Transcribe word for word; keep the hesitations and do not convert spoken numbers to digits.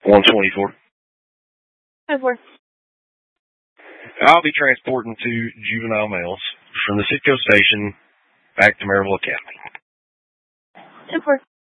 one twenty-four. ten four. I'll be transporting two juvenile males from the Sitco station back to Maryville Academy. ten four.